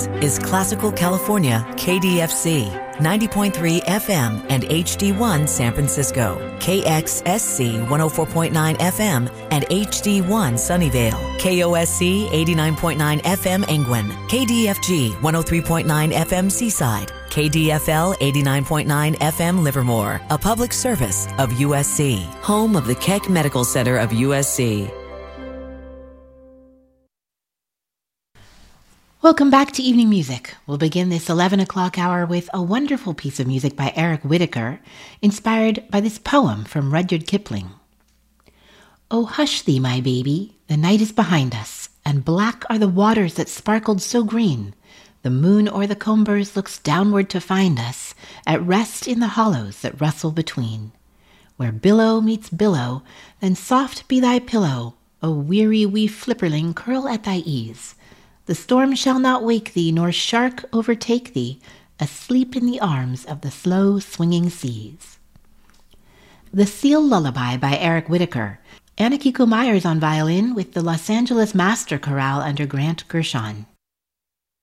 is Classical California KDFC, 90.3 FM and HD1 San Francisco, KXSC 104.9 FM and HD1 Sunnyvale, KOSC 89.9 FM Angwin, KDFG 103.9 FM Seaside, KDFL 89.9 FM Livermore, a public service of USC, home of the Keck Medical Center of USC. Welcome back to Evening Music. We'll begin this 11 o'clock hour with a wonderful piece of music by Eric Whitacre, inspired by this poem from Rudyard Kipling. Oh, hush thee, my baby, the night is behind us, and black are the waters that sparkled so green. The moon o'er the combers looks downward to find us, at rest in the hollows that rustle between. Where billow meets billow, then soft be thy pillow, O weary wee flipperling, curl at thy ease. The storm shall not wake thee, nor shark overtake thee, asleep in the arms of the slow swinging seas. The Seal Lullaby by Eric Whitacre. Anna Kiko Myers on violin with the Los Angeles Master Chorale under Grant Gershon.